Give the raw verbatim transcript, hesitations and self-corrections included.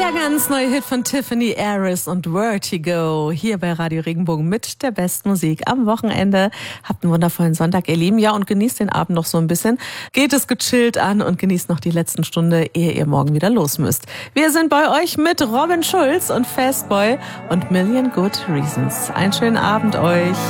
Der ganz neue Hit von Tiffany Aris und Vertigo hier bei Radio Regenbogen mit der besten Musik am Wochenende. Habt einen wundervollen Sonntag, ihr Lieben. Ja, und genießt den Abend noch so ein bisschen. Geht es gechillt an und genießt noch die letzten Stunde, ehe ihr morgen wieder los müsst. Wir sind bei euch mit Robin Schulz und Fastboy und Million Good Reasons. Einen schönen Abend euch.